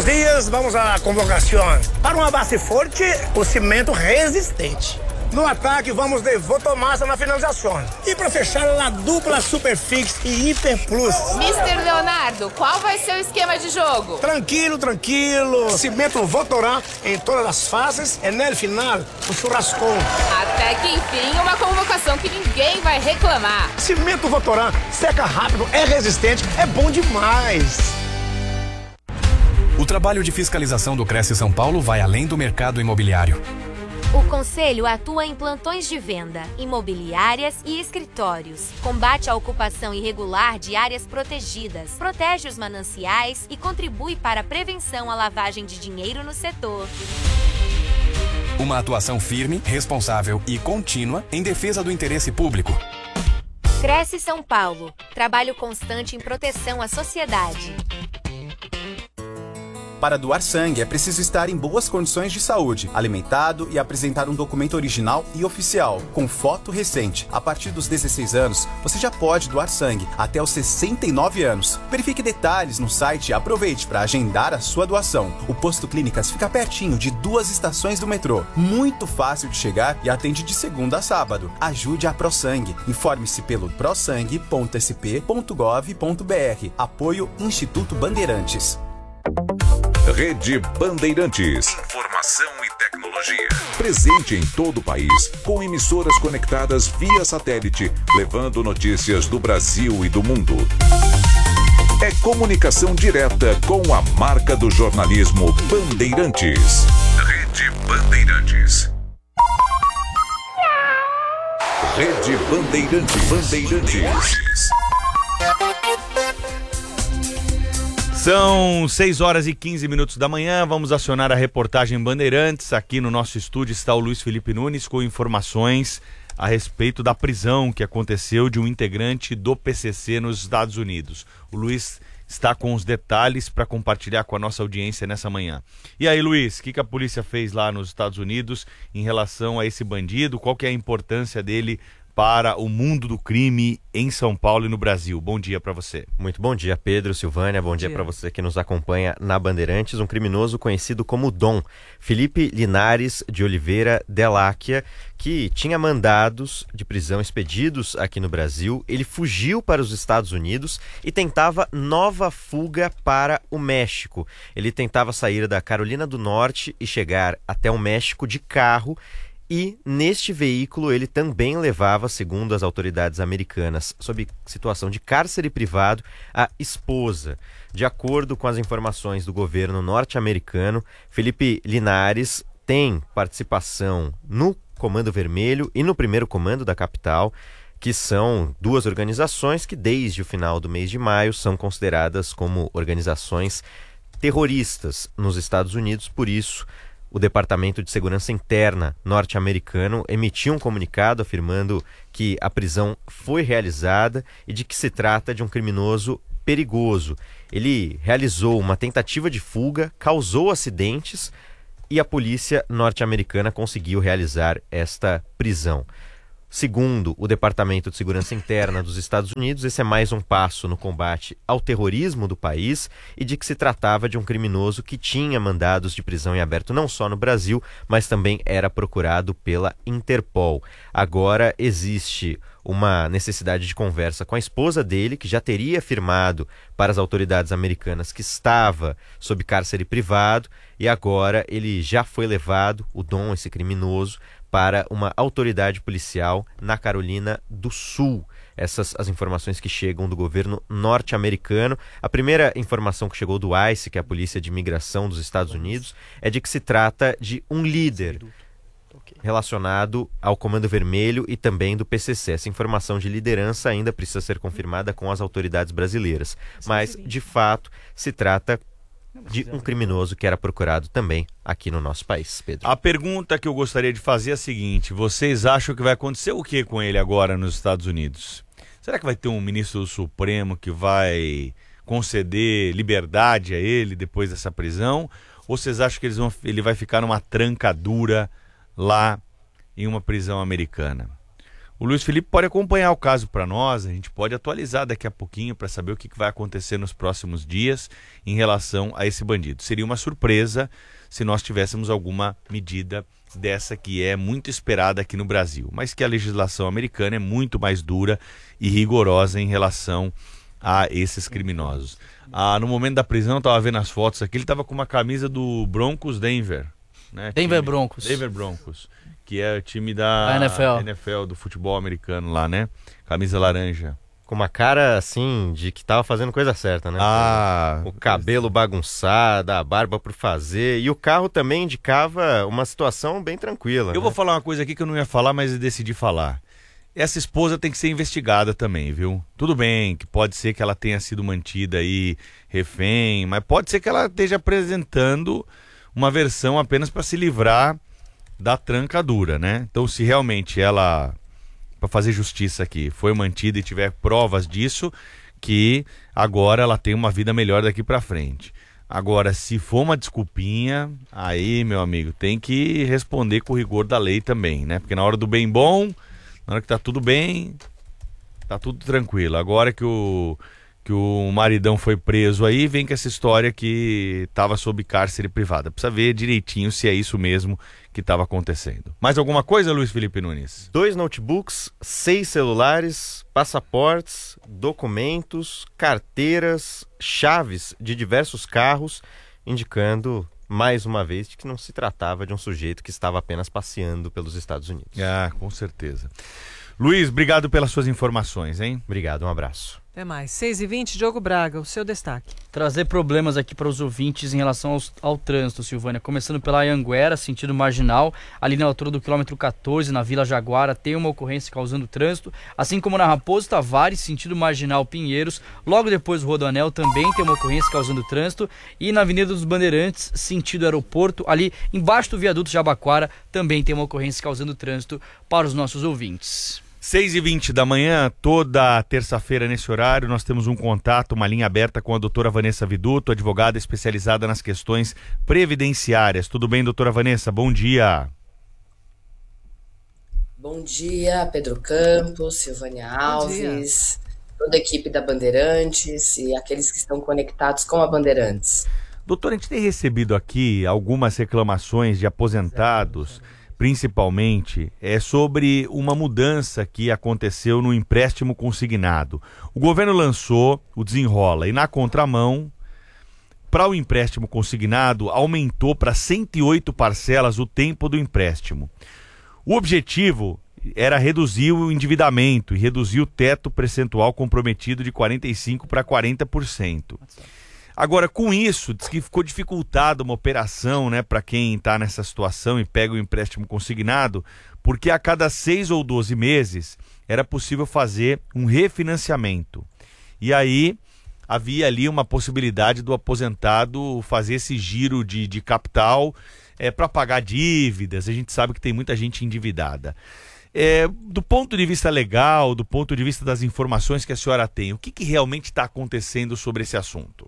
Buenos dias, vamos à convocação. Para uma base forte, o cimento resistente. No ataque, vamos de Votomassa na finalização. E para fechar, a dupla Superfix e Hiper Plus. Mr. Leonardo, qual vai ser o esquema de jogo? Tranquilo, tranquilo. Cimento Votorá em todas as fases e no final, o churrascão. Até que enfim, uma convocação que ninguém vai reclamar. Cimento Votorá seca rápido, é resistente, é bom demais. O trabalho de fiscalização do Cresce São Paulo vai além do mercado imobiliário. O Conselho atua em plantões de venda, imobiliárias e escritórios. Combate a ocupação irregular de áreas protegidas, protege os mananciais e contribui para a prevenção à lavagem de dinheiro no setor. Uma atuação firme, responsável e contínua em defesa do interesse público. Cresce São Paulo. Trabalho constante em proteção à sociedade. Para doar sangue, é preciso estar em boas condições de saúde, alimentado e apresentar um documento original e oficial, com foto recente. A partir dos 16 anos, você já pode doar sangue, até os 69 anos. Verifique detalhes no site e aproveite para agendar a sua doação. O Posto Clínicas fica pertinho de 2 estações do metrô. Muito fácil de chegar e atende de segunda a sábado. Ajude a ProSangue. Informe-se pelo prosangue.sp.gov.br. Apoio Instituto Bandeirantes. Rede Bandeirantes. Informação e tecnologia. Presente em todo o país, com emissoras conectadas via satélite, levando notícias do Brasil e do mundo. É comunicação direta com a marca do jornalismo Bandeirantes. Rede Bandeirantes. Rede Bandeirantes. São 6h15 da manhã, vamos acionar a reportagem Bandeirantes. Aqui no nosso estúdio está o Luiz Felipe Nunes com informações a respeito da prisão que aconteceu de um integrante do PCC nos Estados Unidos. O Luiz está com os detalhes para compartilhar com a nossa audiência nessa manhã. E aí, Luiz, o que a polícia fez lá nos Estados Unidos em relação a esse bandido? Qual que é a importância dele para o mundo do crime em São Paulo e no Brasil? Bom dia para você. Muito bom dia, Pedro, Silvânia. Bom dia para você que nos acompanha na Bandeirantes. Um criminoso conhecido como Dom, Felipe Linares de Oliveira Deláquia, que tinha mandados de prisão expedidos aqui no Brasil. Ele fugiu para os Estados Unidos e tentava nova fuga para o México. Ele tentava sair da Carolina do Norte e chegar até o México de carro. E neste veículo ele também levava, segundo as autoridades americanas, sob situação de cárcere privado, a esposa. De acordo com as informações do governo norte-americano, Felipe Linares tem participação no Comando Vermelho e no Primeiro Comando da capital, que são 2 organizações que desde o final do mês de maio são consideradas como organizações terroristas nos Estados Unidos. Por isso, o Departamento de Segurança Interna norte-americano emitiu um comunicado afirmando que a prisão foi realizada e de que se trata de um criminoso perigoso. Ele realizou uma tentativa de fuga, causou acidentes e a polícia norte-americana conseguiu realizar esta prisão. Segundo o Departamento de Segurança Interna dos Estados Unidos, esse é mais um passo no combate ao terrorismo do país e de que se tratava de um criminoso que tinha mandados de prisão em aberto não só no Brasil, mas também era procurado pela Interpol. Agora existe uma necessidade de conversa com a esposa dele, que já teria afirmado para as autoridades americanas que estava sob cárcere privado, e agora ele já foi levado, o Dom, esse criminoso, para uma autoridade policial na Carolina do Sul. Essas as informações que chegam do governo norte-americano. A primeira informação que chegou do ICE, que é a Polícia de Imigração dos Estados Unidos, é de que se trata de um líder relacionado ao Comando Vermelho e também do PCC. Essa informação de liderança ainda precisa ser confirmada com as autoridades brasileiras. Mas, de fato, se trata de um criminoso que era procurado também aqui no nosso país, Pedro. A pergunta que eu gostaria de fazer é a seguinte: vocês acham que vai acontecer o que com ele agora nos Estados Unidos? Será que vai ter um ministro do Supremo que vai conceder liberdade a ele depois dessa prisão? Ou vocês acham que ele vai ficar numa trancadura lá em uma prisão americana? O Luiz Felipe pode acompanhar o caso para nós, a gente pode atualizar daqui a pouquinho para saber o que vai acontecer nos próximos dias em relação a esse bandido. Seria uma surpresa se nós tivéssemos alguma medida dessa que é muito esperada aqui no Brasil, mas que a legislação americana é muito mais dura e rigorosa em relação a esses criminosos. No momento da prisão, eu estava vendo as fotos aqui, ele estava com uma camisa do Broncos Denver. Né? Denver Broncos. Denver Broncos, que é o time da NFL, do futebol americano lá, né? Camisa laranja. Com uma cara, assim, de que tava fazendo coisa certa, né? O cabelo bagunçado, a barba por fazer. E o carro também indicava uma situação bem tranquila. Eu vou falar uma coisa aqui que eu não ia falar, mas decidi falar. Essa esposa tem que ser investigada também, viu? Tudo bem que pode ser que ela tenha sido mantida aí refém, mas pode ser que ela esteja apresentando uma versão apenas para se livrar da tranca dura, né? Então, se realmente ela, para fazer justiça aqui, foi mantida e tiver provas disso, que agora ela tem uma vida melhor daqui para frente. Agora, se for uma desculpinha, aí, meu amigo, tem que responder com o rigor da lei também, né? Porque na hora do bem bom, na hora que tá tudo bem, tá tudo tranquilo. Agora que o maridão foi preso aí, vem com essa história que estava sob cárcere privada. Precisa ver direitinho se é isso mesmo que estava acontecendo. Mais alguma coisa, Luiz Felipe Nunes? 2 notebooks, 6 celulares, passaportes, documentos, carteiras, chaves de diversos carros, indicando mais uma vez de que não se tratava de um sujeito que estava apenas passeando pelos Estados Unidos. Com certeza. Luiz, obrigado pelas suas informações, hein? Obrigado, um abraço. Até mais. 6h20, Diogo Braga, o seu destaque. Trazer problemas aqui para os ouvintes em relação ao trânsito, Silvânia. Começando pela Anhanguera, sentido marginal, ali na altura do quilômetro 14, na Vila Jaguara, tem uma ocorrência causando trânsito. Assim como na Raposo Tavares, sentido marginal Pinheiros, logo depois do Rodoanel, também tem uma ocorrência causando trânsito. E na Avenida dos Bandeirantes, sentido aeroporto, ali embaixo do viaduto Jabaquara, também tem uma ocorrência causando trânsito para os nossos ouvintes. 6h20 da manhã, toda terça-feira nesse horário, nós temos um contato, uma linha aberta com a doutora Vanessa Viduto, advogada especializada nas questões previdenciárias. Tudo bem, doutora Vanessa? Bom dia. Bom dia, Pedro Campos, Silvânia Alves, toda a equipe da Bandeirantes e aqueles que estão conectados com a Bandeirantes. Doutora, a gente tem recebido aqui algumas reclamações de aposentados, principalmente, sobre uma mudança que aconteceu no empréstimo consignado. O governo lançou o Desenrola e, na contramão, para o empréstimo consignado, aumentou para 108 parcelas o tempo do empréstimo. O objetivo era reduzir o endividamento e reduzir o teto percentual comprometido de 45% para 40%. Agora, com isso, diz que ficou dificultada uma operação, né, para quem está nessa situação e pega o empréstimo consignado, porque a cada 6 ou 12 meses era possível fazer um refinanciamento. E aí havia ali uma possibilidade do aposentado fazer esse giro de capital para pagar dívidas. A gente sabe que tem muita gente endividada. Do ponto de vista legal, do ponto de vista das informações que a senhora tem, o que realmente está acontecendo sobre esse assunto?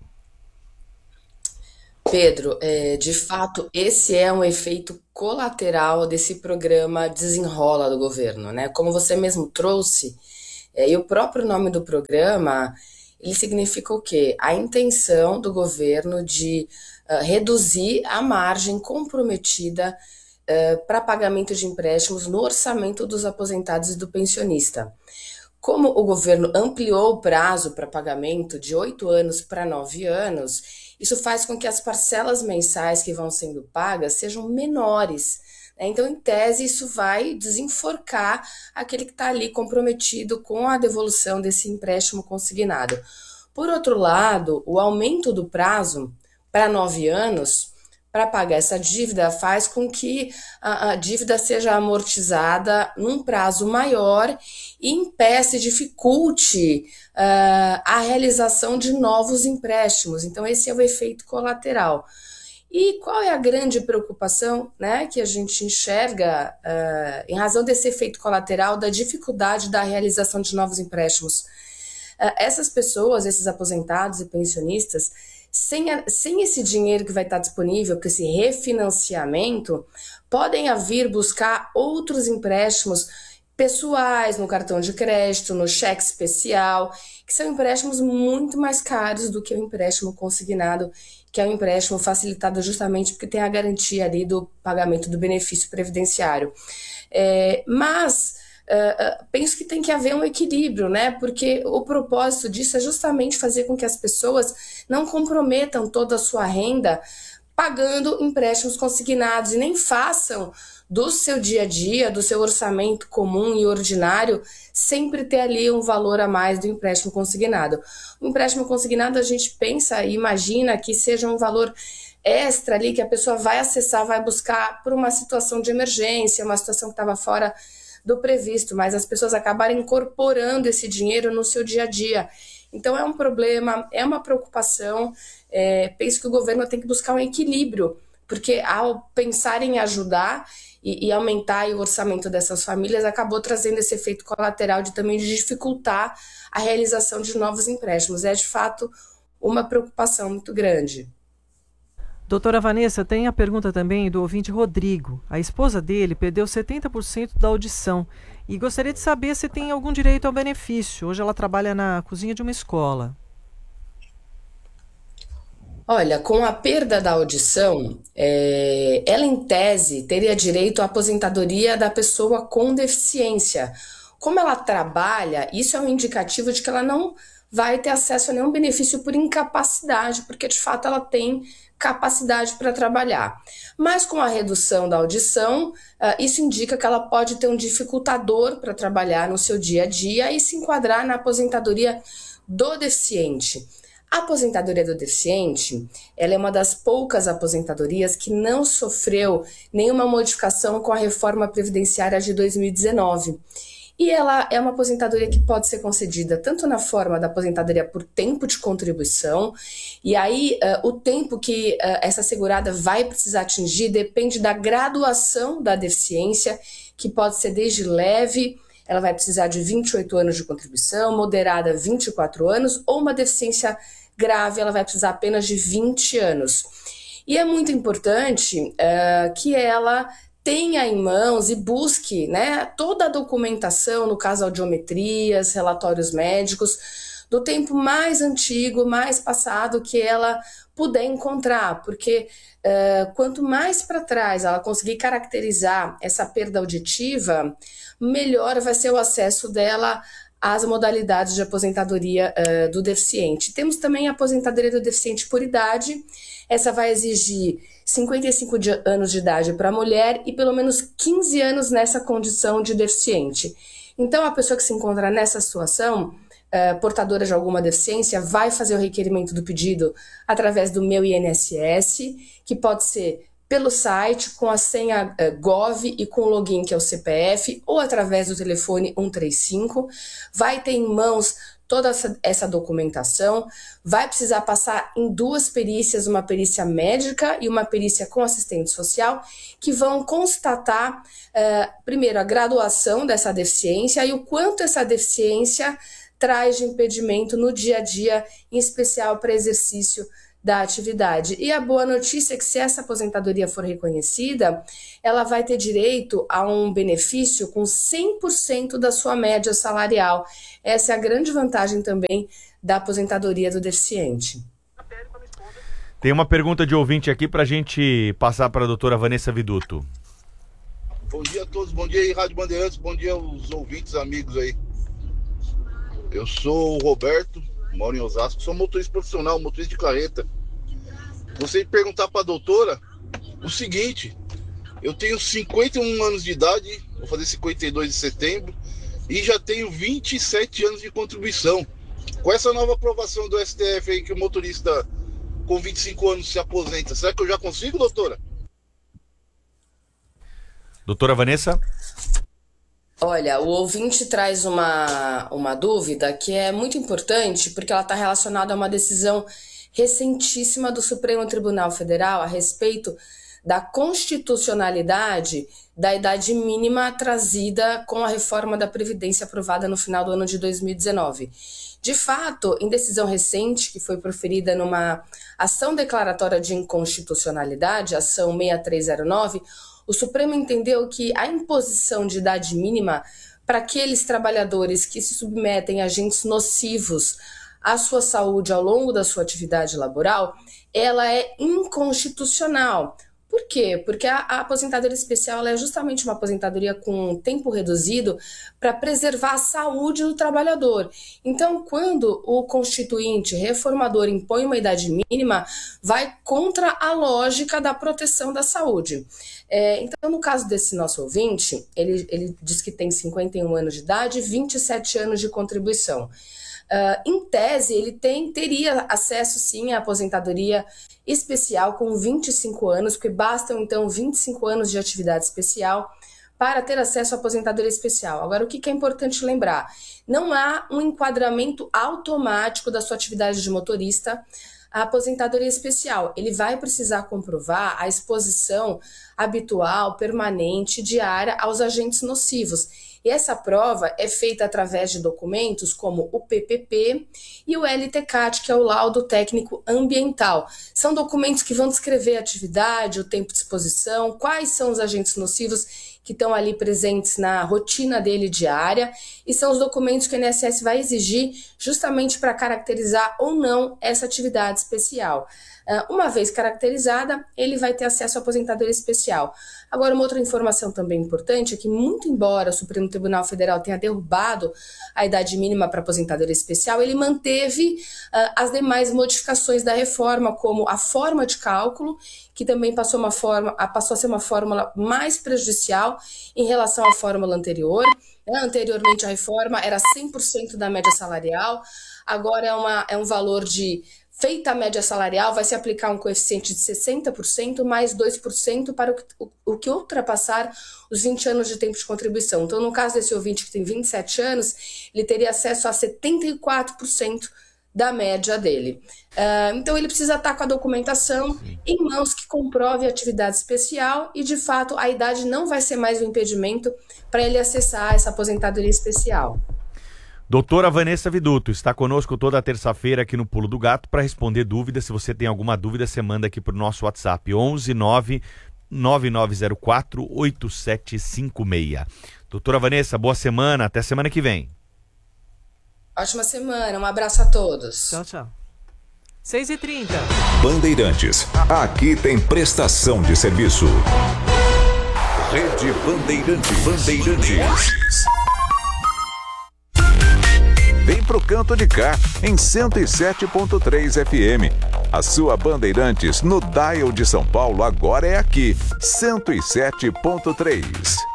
Pedro, de fato, esse é um efeito colateral desse programa Desenrola do governo, né? Como você mesmo trouxe, e o próprio nome do programa, ele significa o quê? A intenção do governo de reduzir a margem comprometida para pagamento de empréstimos no orçamento dos aposentados e do pensionista. Como o governo ampliou o prazo para pagamento de 8 anos para 9 anos, isso faz com que as parcelas mensais que vão sendo pagas sejam menores. Então, em tese, isso vai desenforcar aquele que está ali comprometido com a devolução desse empréstimo consignado. Por outro lado, o aumento do prazo para 9 anos para pagar essa dívida faz com que a dívida seja amortizada num prazo maior e impeça e dificulte a realização de novos empréstimos. Então, esse é o efeito colateral. E qual é a grande preocupação, né, que a gente enxerga em razão desse efeito colateral da dificuldade da realização de novos empréstimos? Essas pessoas, esses aposentados e pensionistas, sem esse dinheiro que vai estar disponível, com esse refinanciamento, podem vir buscar outros empréstimos pessoais, no cartão de crédito, no cheque especial, que são empréstimos muito mais caros do que o empréstimo consignado, que é um empréstimo facilitado justamente porque tem a garantia ali do pagamento do benefício previdenciário. Penso que tem que haver um equilíbrio, né? Porque o propósito disso é justamente fazer com que as pessoas não comprometam toda a sua renda pagando empréstimos consignados e nem façam do seu dia a dia, do seu orçamento comum e ordinário, sempre ter ali um valor a mais do empréstimo consignado. O empréstimo consignado a gente pensa e imagina que seja um valor extra ali que a pessoa vai acessar, vai buscar por uma situação de emergência, uma situação que estava fora do previsto, mas as pessoas acabarem incorporando esse dinheiro no seu dia a dia. Então é um problema, é uma preocupação, penso que o governo tem que buscar um equilíbrio, porque ao pensar em ajudar e aumentar o orçamento dessas famílias, acabou trazendo esse efeito colateral de também dificultar a realização de novos empréstimos. É de fato uma preocupação muito grande. Doutora Vanessa, tem a pergunta também do ouvinte Rodrigo. A esposa dele perdeu 70% da audição e gostaria de saber se tem algum direito ao benefício. Hoje ela trabalha na cozinha de uma escola. Olha, com a perda da audição, ela em tese teria direito à aposentadoria da pessoa com deficiência. Como ela trabalha, isso é um indicativo de que ela não vai ter acesso a nenhum benefício por incapacidade, porque de fato ela tem capacidade para trabalhar. Mas com a redução da audição, isso indica que ela pode ter um dificultador para trabalhar no seu dia a dia e se enquadrar na aposentadoria do deficiente. A aposentadoria do deficiente, ela é uma das poucas aposentadorias que não sofreu nenhuma modificação com a reforma previdenciária de 2019. E ela é uma aposentadoria que pode ser concedida tanto na forma da aposentadoria por tempo de contribuição, e aí o tempo que essa segurada vai precisar atingir depende da graduação da deficiência, que pode ser desde leve, ela vai precisar de 28 anos de contribuição, moderada 24 anos, ou uma deficiência grave, ela vai precisar apenas de 20 anos. E é muito importante que ela tenha em mãos e busque, né, toda a documentação, no caso audiometrias, relatórios médicos, do tempo mais antigo, mais passado que ela puder encontrar, porque quanto mais para trás ela conseguir caracterizar essa perda auditiva, melhor vai ser o acesso dela às modalidades de aposentadoria do deficiente. Temos também a aposentadoria do deficiente por idade. Essa vai exigir 55 anos de idade para a mulher e pelo menos 15 anos nessa condição de deficiente. Então, a pessoa que se encontra nessa situação, portadora de alguma deficiência, vai fazer o requerimento do pedido através do Meu INSS, que pode ser pelo site, com a senha Gov e com o login, que é o CPF, ou através do telefone 135. Vai ter em mãos toda essa documentação, vai precisar passar em 2 perícias, uma perícia médica e uma perícia com assistente social, que vão constatar, primeiro, a graduação dessa deficiência e o quanto essa deficiência traz de impedimento no dia a dia, em especial para exercício da atividade. E a boa notícia é que, se essa aposentadoria for reconhecida, ela vai ter direito a um benefício com 100% da sua média salarial. Essa é a grande vantagem também da aposentadoria do deficiente. Tem uma pergunta de ouvinte aqui para a gente passar para a doutora Vanessa Viduto. Bom dia a todos, bom dia aí, Rádio Bandeirantes, bom dia aos ouvintes, amigos aí. Eu sou o Roberto, moro em Osasco, sou motorista profissional, motorista de carreta. Gostaria de perguntar para a doutora o seguinte: eu tenho 51 anos de idade, vou fazer 52 em setembro, e já tenho 27 anos de contribuição. Com essa nova aprovação do STF aí, que o motorista com 25 anos se aposenta, será que eu já consigo, doutora? Doutora Vanessa? Olha, o ouvinte traz uma dúvida que é muito importante, porque ela está relacionada a uma decisão recentíssima do Supremo Tribunal Federal a respeito da constitucionalidade da idade mínima trazida com a reforma da Previdência aprovada no final do ano de 2019. De fato, em decisão recente, que foi proferida numa ação declaratória de inconstitucionalidade, ação 6309, o Supremo entendeu que a imposição de idade mínima para aqueles trabalhadores que se submetem a agentes nocivos à sua saúde ao longo da sua atividade laboral, ela é inconstitucional. Por quê? Porque a aposentadoria especial ela é justamente uma aposentadoria com tempo reduzido para preservar a saúde do trabalhador. Então, quando o constituinte reformador impõe uma idade mínima, vai contra a lógica da proteção da saúde. Então, no caso desse nosso ouvinte, ele diz que tem 51 anos de idade e 27 anos de contribuição. Em tese, ele teria acesso sim à aposentadoria especial com 25 anos, porque bastam então 25 anos de atividade especial para ter acesso à aposentadoria especial. Agora, o que é importante lembrar? Não há um enquadramento automático da sua atividade de motorista à aposentadoria especial. Ele vai precisar comprovar a exposição habitual, permanente, diária aos agentes nocivos. E essa prova é feita através de documentos como o PPP e o LTCAT, que é o laudo técnico ambiental. São documentos que vão descrever a atividade, o tempo de exposição, quais são os agentes nocivos que estão ali presentes na rotina dele diária, e são os documentos que o INSS vai exigir justamente para caracterizar ou não essa atividade especial. Uma vez caracterizada, ele vai ter acesso à aposentadoria especial. Agora, uma outra informação também importante é que, muito embora o Supremo Tribunal Federal tenha derrubado a idade mínima para aposentadoria especial, ele manteve as demais modificações da reforma, como a forma de cálculo, que também passou a ser uma fórmula mais prejudicial em relação à fórmula anterior. Anteriormente, a reforma era 100% da média salarial, agora é um valor de... Feita a média salarial, vai se aplicar um coeficiente de 60% mais 2% para o que ultrapassar os 20 anos de tempo de contribuição. Então, no caso desse ouvinte que tem 27 anos, ele teria acesso a 74% da média dele. Então, ele precisa estar com a documentação em mãos que comprove a atividade especial e, de fato, a idade não vai ser mais um impedimento para ele acessar essa aposentadoria especial. Doutora Vanessa Viduto está conosco toda terça-feira aqui no Pulo do Gato para responder dúvidas. Se você tem alguma dúvida, você manda aqui para o nosso WhatsApp 11 9904 8756. Doutora Vanessa, boa semana, até semana que vem. Ótima semana, um abraço a todos. Tchau, tchau. 6h30. Bandeirantes, aqui tem prestação de serviço. Rede Bandeirantes. Vem pro canto de cá, em 107.3 FM. A sua Bandeirantes no dial de São Paulo agora é aqui, 107.3.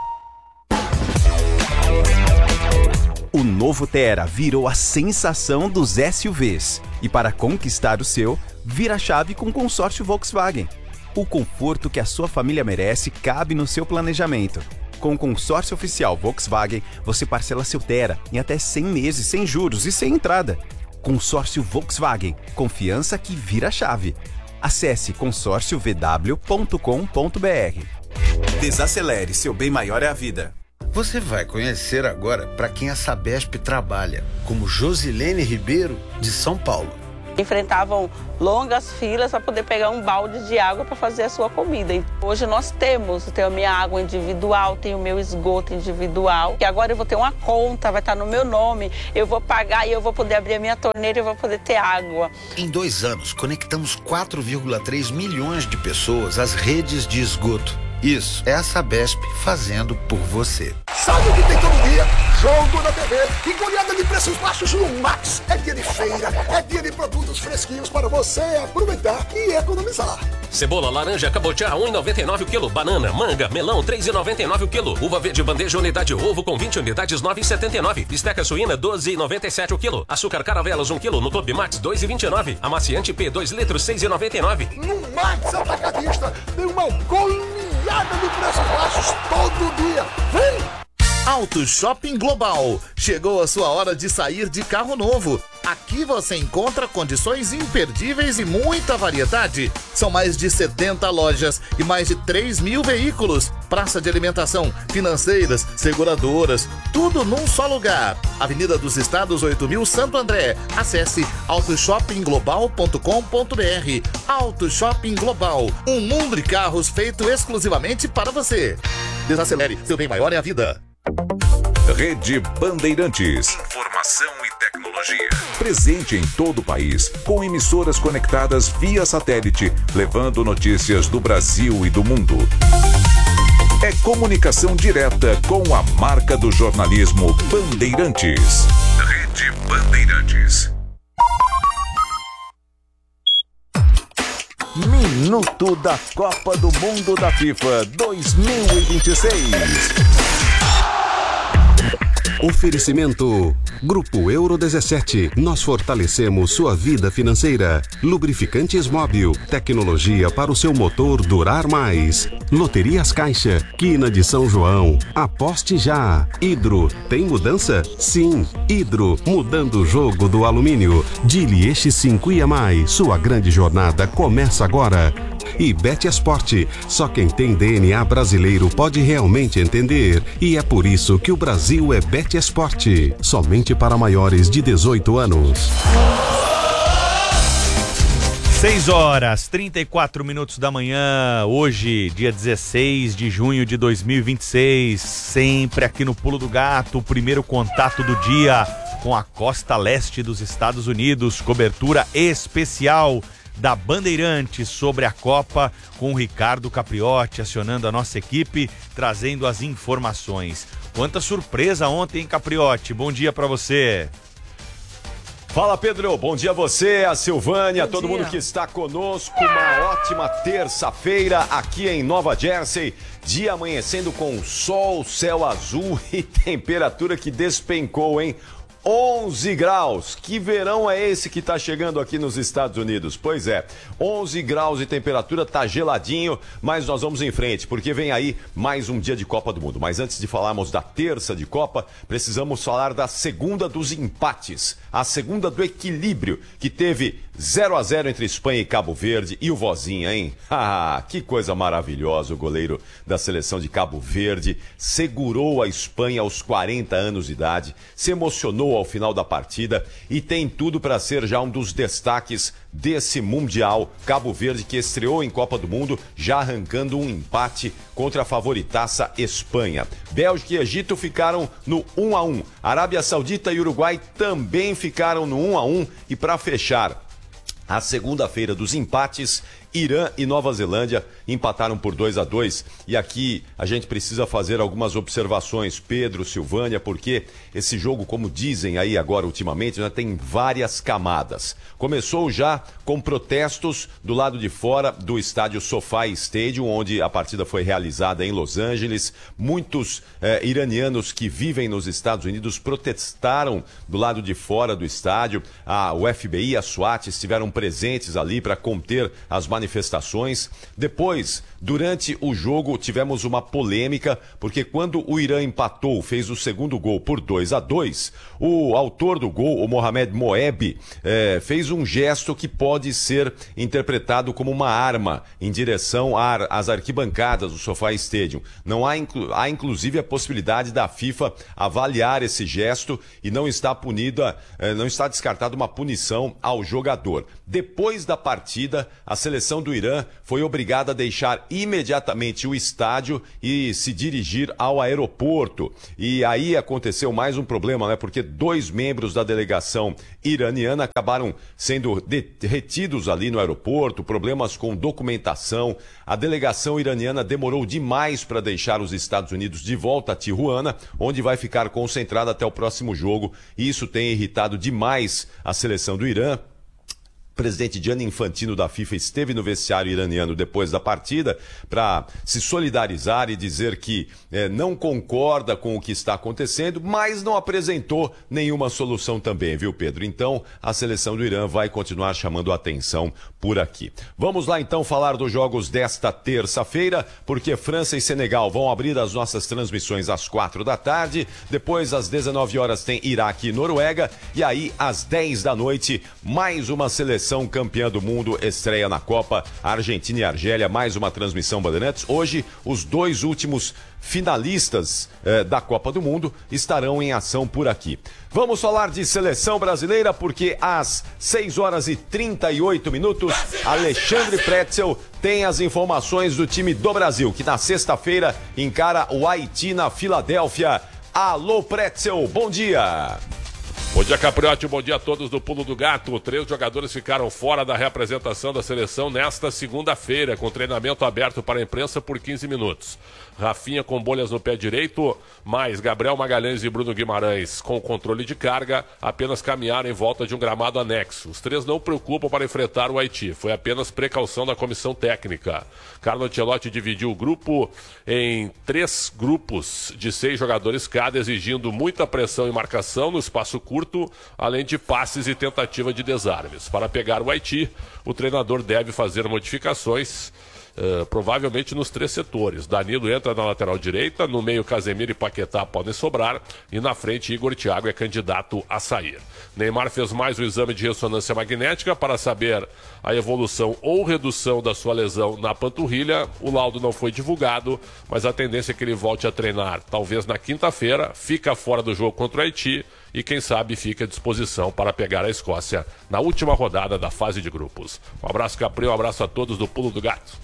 O novo Tera virou a sensação dos SUVs. E para conquistar o seu, vira a chave com o consórcio Volkswagen. O conforto que a sua família merece cabe no seu planejamento. Com o consórcio oficial Volkswagen, você parcela seu Tera em até 100 meses sem juros e sem entrada. Consórcio Volkswagen, confiança que vira chave. Acesse consórciovw.com.br. Desacelere, seu bem maior é a vida. Você vai conhecer agora para quem a Sabesp trabalha, como Josilene Ribeiro, de São Paulo. Enfrentavam longas filas para poder pegar um balde de água para fazer a sua comida. Hoje nós tenho a minha água individual, tenho o meu esgoto individual. E agora eu vou ter uma conta, vai estar no meu nome, eu vou pagar e eu vou poder abrir a minha torneira e eu vou poder ter água. Em 2 anos, conectamos 4,3 milhões de pessoas às redes de esgoto. Isso é a Sabesp fazendo por você. Sabe o que tem todo dia? Jogo da TV e goleada de preços baixos no Max. É dia de feira, é dia de produtos fresquinhos para você aproveitar e economizar. Cebola, laranja, cabotiá, 1,99 o quilo. Banana, manga, melão, 3,99 o quilo. Uva verde bandeja, unidade ovo com 20 unidades, 9,79. Bisteca suína, 12,97 o quilo. Açúcar caravelas, 1 quilo. No Clube Max, 2,29. Amaciante P, 2 litros, 6,99. No Max Atacadista tem uma goleada de preços baixos todo dia. Vem! Auto Shopping Global. Chegou a sua hora de sair de carro novo. Aqui você encontra condições imperdíveis e muita variedade. São mais de 70 lojas e mais de 3 mil veículos. Praça de alimentação, financeiras, seguradoras, tudo num só lugar. Avenida dos Estados 8000 Santo André. Acesse autoshoppingglobal.com.br. Auto Shopping Global. Um mundo de carros feito exclusivamente para você. Desacelere, seu bem maior é a vida. Rede Bandeirantes. Informação e tecnologia. Presente em todo o país, com emissoras conectadas via satélite, levando notícias do Brasil e do mundo. É comunicação direta com a marca do jornalismo Bandeirantes. Rede Bandeirantes. Minuto da Copa do Mundo da FIFA 2026. Oferecimento Grupo Euro 17. Nós fortalecemos sua vida financeira. Lubrificantes Móbil. Tecnologia para o seu motor durar mais. Loterias Caixa. Quina de São João. Aposte já. Hidro. Tem mudança? Sim. Hidro. Mudando o jogo do alumínio. Dili X5 e mais. Sua grande jornada começa agora. E Bet Esporte. Só quem tem DNA brasileiro pode realmente entender. E é por isso que o Brasil é Bet Esporte. Somente para maiores de 18 anos. 6h34 da manhã, hoje, dia 16 de junho de 2026, sempre aqui no Pulo do Gato, o primeiro contato do dia com a costa leste dos Estados Unidos, cobertura especial da Bandeirantes sobre a Copa, com o Ricardo Capriotti acionando a nossa equipe, trazendo as informações. Quanta surpresa ontem, Capriotti, bom dia pra você. Fala, Pedro, bom dia a você, a Silvânia, todo mundo que está conosco, uma ótima terça-feira aqui em Nova Jersey, dia amanhecendo com sol, céu azul e temperatura que despencou, hein? 11 graus, que verão é esse que tá chegando aqui nos Estados Unidos? Pois é, 11 graus de temperatura, tá geladinho, mas nós vamos em frente, porque vem aí mais um dia de Copa do Mundo. Mas antes de falarmos da terça de Copa, precisamos falar da segunda dos empates, a segunda do equilíbrio, que teve 0-0 entre Espanha e Cabo Verde, e o Vozinha, hein? Ah, que coisa maravilhosa, o goleiro da seleção de Cabo Verde segurou a Espanha aos 40 anos de idade, se emocionou ao final da partida e tem tudo para ser já um dos destaques desse Mundial. Cabo Verde que estreou em Copa do Mundo já arrancando um empate contra a favoritaça Espanha. Bélgica e Egito ficaram no 1-1. Arábia Saudita e Uruguai também ficaram no 1-1 e para fechar a segunda-feira dos empates, Irã e Nova Zelândia empataram por 2-2. E aqui a gente precisa fazer algumas observações, Pedro, Silvânia, porque esse jogo, como dizem aí agora ultimamente, já tem várias camadas. Começou já com protestos do lado de fora do estádio SoFi Stadium, onde a partida foi realizada em Los Angeles. Muitos iranianos que vivem nos Estados Unidos protestaram do lado de fora do estádio. O FBI e a SWAT estiveram presentes ali para conter as manifestações. Depois, durante o jogo, tivemos uma polêmica, porque quando o Irã empatou, fez o segundo gol por 2-2, o autor do gol, o Mohamed Moeb, fez um gesto que pode ser interpretado como uma arma em direção às arquibancadas do SoFi Stadium. Não há inclusive a possibilidade da FIFA avaliar esse gesto e não está descartada uma punição ao jogador. Depois da partida, a seleção do Irã foi obrigada a deixar imediatamente o estádio e se dirigir ao aeroporto. E aí aconteceu mais um problema, né? Porque 2 membros da delegação iraniana acabaram sendo retidos ali no aeroporto, problemas com documentação. A delegação iraniana demorou demais para deixar os Estados Unidos de volta a Tijuana, onde vai ficar concentrada até o próximo jogo. E isso tem irritado demais a seleção do Irã. O presidente Gianni Infantino da FIFA esteve no vestiário iraniano depois da partida para se solidarizar e dizer que não concorda com o que está acontecendo, mas não apresentou nenhuma solução também, viu, Pedro? Então, a seleção do Irã vai continuar chamando a atenção por aqui. Vamos lá, então, falar dos jogos desta terça-feira, porque França e Senegal vão abrir as nossas transmissões às 4 da tarde, depois às 19 horas tem Iraque e Noruega, e aí às 10 da noite, mais uma seleção campeã do mundo estreia na Copa, Argentina e Argélia, mais uma transmissão Bandeirantes. Hoje, os 2 últimos finalistas da Copa do Mundo estarão em ação por aqui. Vamos falar de seleção brasileira, porque às 6h38, Alexandre Pretzel tem as informações do time do Brasil, que na sexta-feira encara o Haiti na Filadélfia. Alô, Pretzel, bom dia! Bom dia, Capriotti, bom dia a todos do Pulo do Gato. 3 jogadores ficaram fora da representação da seleção nesta segunda-feira, com treinamento aberto para a imprensa por 15 minutos. Rafinha com bolhas no pé direito, mais Gabriel Magalhães e Bruno Guimarães com controle de carga, apenas caminharam em volta de um gramado anexo. Os 3 não preocupam para enfrentar o Haiti, foi apenas precaução da comissão técnica. Carlo Ancelotti dividiu o grupo em 3 grupos de 6 jogadores cada, exigindo muita pressão e marcação no espaço curto, além de passes e tentativa de desarmes. Para pegar o Haiti, o treinador deve fazer modificações, provavelmente nos 3 setores. Danilo entra na lateral direita, no meio Casemiro e Paquetá podem sobrar, e na frente Igor Thiago é candidato a sair. Neymar fez mais um exame de ressonância magnética para saber a evolução ou redução da sua lesão na panturrilha. O laudo não foi divulgado, mas a tendência é que ele volte a treinar talvez na quinta-feira, fica fora do jogo contra o Haiti e quem sabe fica à disposição para pegar a Escócia na última rodada da fase de grupos. Um abraço, Capri, um abraço a todos do Pulo do Gato.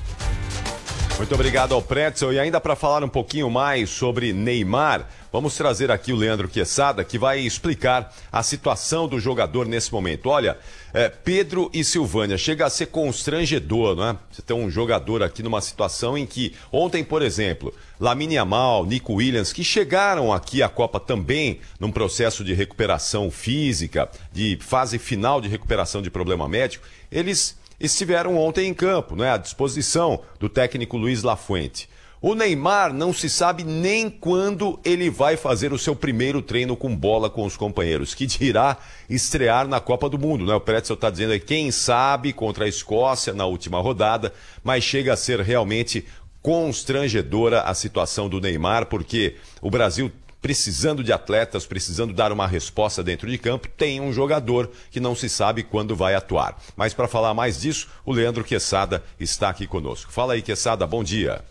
Muito obrigado ao Pretzel. E ainda para falar um pouquinho mais sobre Neymar, vamos trazer aqui o Leandro Quesada, que vai explicar a situação do jogador nesse momento. Olha, Pedro e Silvânia, chega a ser constrangedor, não é? Você tem um jogador aqui numa situação em que ontem, por exemplo, Lamine Yamal, Nico Williams, que chegaram aqui à Copa também num processo de recuperação física, de fase final de recuperação de problema médico, eles estiveram ontem em campo, né, à disposição do técnico Luiz Lafuente. O Neymar não se sabe nem quando ele vai fazer o seu primeiro treino com bola com os companheiros, que dirá estrear na Copa do Mundo, né? O Pretzel está dizendo aí, quem sabe, contra a Escócia na última rodada, mas chega a ser realmente constrangedora a situação do Neymar, porque o Brasil, precisando de atletas, precisando dar uma resposta dentro de campo, tem um jogador que não se sabe quando vai atuar. Mas para falar mais disso, o Leandro Quesada está aqui conosco. Fala aí, Quesada, bom dia.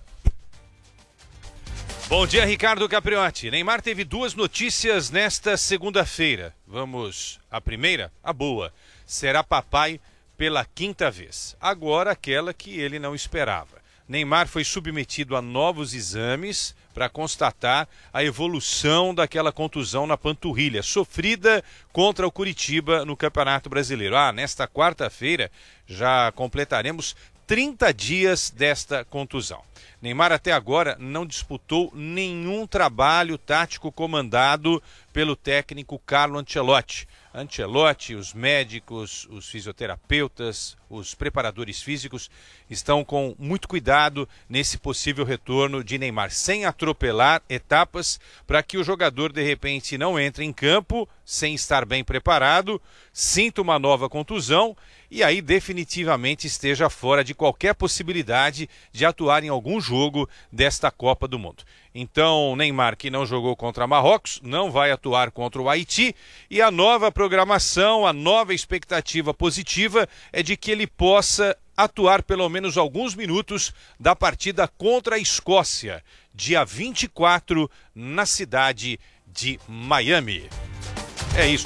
Bom dia, Ricardo Capriotti. Neymar teve 2 notícias nesta segunda-feira. Vamos à primeira, a boa. Será papai pela 5ª vez. Agora aquela que ele não esperava. Neymar foi submetido a novos exames para constatar a evolução daquela contusão na panturrilha, sofrida contra o Curitiba no Campeonato Brasileiro. Nesta quarta-feira já completaremos 30 dias desta contusão. Neymar até agora não disputou nenhum trabalho tático comandado pelo técnico Carlo Ancelotti. Ancelotti, os médicos, os fisioterapeutas, os preparadores físicos estão com muito cuidado nesse possível retorno de Neymar, sem atropelar etapas para que o jogador de repente não entre em campo sem estar bem preparado, sinta uma nova contusão e aí definitivamente esteja fora de qualquer possibilidade de atuar em algum jogo desta Copa do Mundo. Então, Neymar, que não jogou contra Marrocos, não vai atuar contra o Haiti e a nova programação, a nova expectativa positiva é de que ele possa atuar pelo menos alguns minutos da partida contra a Escócia, dia 24, na cidade de Miami. É isso.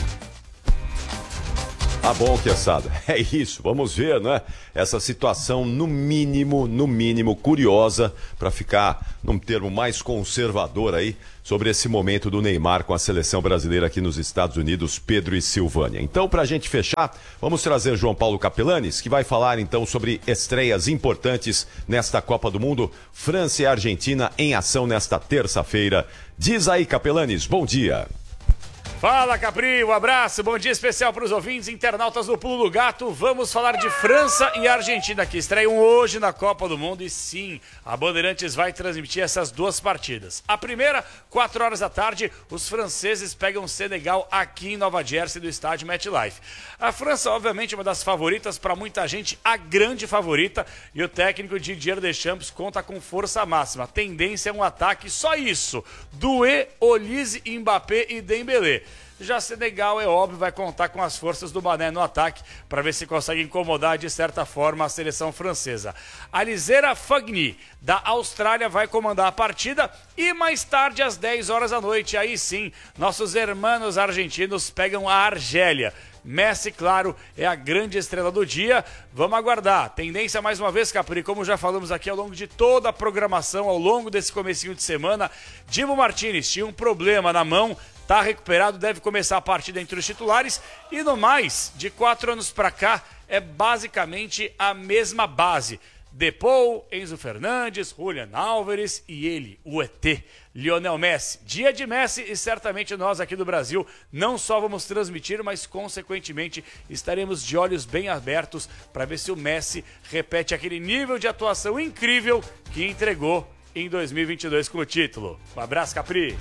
Tá bom, Quesada. É isso. Vamos ver, né? Essa situação, no mínimo, curiosa, para ficar num termo mais conservador aí, sobre esse momento do Neymar com a seleção brasileira aqui nos Estados Unidos, Pedro e Silvânia. Então, para a gente fechar, vamos trazer João Paulo Capelanes, que vai falar então sobre estreias importantes nesta Copa do Mundo. França e Argentina em ação nesta terça-feira. Diz aí, Capelanes, bom dia. Fala, Capri, um abraço, bom dia especial para os ouvintes internautas do Pulo do Gato. Vamos falar de França e Argentina, que estreiam hoje na Copa do Mundo. E sim, a Bandeirantes vai transmitir essas 2 partidas. A primeira, 4 horas da tarde, os franceses pegam Senegal aqui em Nova Jersey, do estádio MetLife. A França, obviamente, é uma das favoritas, para muita gente, a grande favorita. E o técnico Didier Deschamps conta com força máxima. A tendência é um ataque, só isso. Doué, Olise, Mbappé e Dembélé. Já Senegal, é óbvio, vai contar com as forças do Mané no ataque para ver se consegue incomodar de certa forma a seleção francesa. Alizera Fagni, da Austrália, vai comandar a partida e mais tarde, às 10 horas da noite, aí sim, nossos hermanos argentinos pegam a Argélia. Messi, claro, é a grande estrela do dia. Vamos aguardar. Tendência mais uma vez, Capri, como já falamos aqui ao longo de toda a programação, ao longo desse comecinho de semana, Dibu Martínez tinha um problema na mão, tá recuperado, deve começar a partida entre os titulares. E no mais, de 4 anos para cá, é basicamente a mesma base. Depou, Enzo Fernandes, Julian Álvares e ele, o ET, Lionel Messi. Dia de Messi e certamente nós aqui do Brasil não só vamos transmitir, mas consequentemente estaremos de olhos bem abertos para ver se o Messi repete aquele nível de atuação incrível que entregou em 2022 com o título. Um abraço, Capri!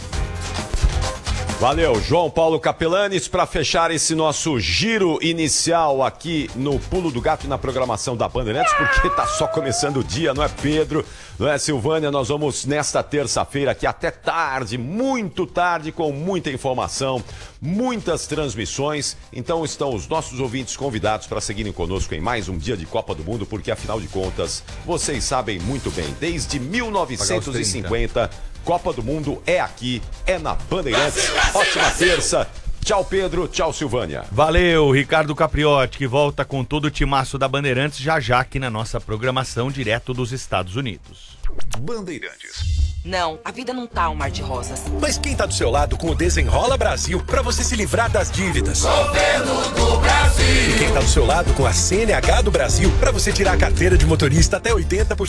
Valeu, João Paulo Capelanes, para fechar esse nosso giro inicial aqui no Pulo do Gato e na programação da Bandeirantes, porque tá só começando o dia, não é, Pedro? Não é, Silvânia? Nós vamos nesta terça-feira aqui até tarde, muito tarde, com muita informação, muitas transmissões. Então estão os nossos ouvintes convidados para seguirem conosco em mais um dia de Copa do Mundo, porque afinal de contas, vocês sabem muito bem, desde 1950... Copa do Mundo é aqui, é na Bandeirantes. Ótima terça. Tchau, Pedro. Tchau, Silvânia. Valeu, Ricardo Capriotti, que volta com todo o timaço da Bandeirantes já aqui na nossa programação direto dos Estados Unidos. Bandeirantes. Não, a vida não tá um mar de rosas. Mas quem tá do seu lado com o Desenrola Brasil pra você se livrar das dívidas? Governo do Brasil! E quem tá do seu lado com a CNH do Brasil pra você tirar a carteira de motorista até 80%